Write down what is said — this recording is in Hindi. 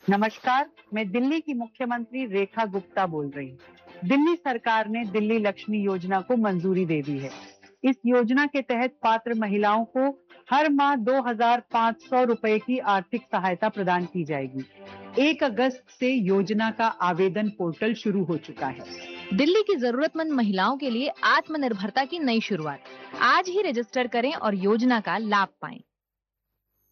नमस्कार, मैं दिल्ली की मुख्यमंत्री रेखा गुप्ता बोल रही हूँ। दिल्ली सरकार ने दिल्ली लक्ष्मी योजना को मंजूरी दे दी है। इस योजना के तहत पात्र महिलाओं को हर माह 2,500 रुपए की आर्थिक सहायता प्रदान की जाएगी। 1 अगस्त से योजना का आवेदन पोर्टल शुरू हो चुका है। दिल्ली की जरूरतमंद महिलाओं के लिए आत्मनिर्भरता की नई शुरुआत। आज ही रजिस्टर करें और योजना का लाभ पाएं।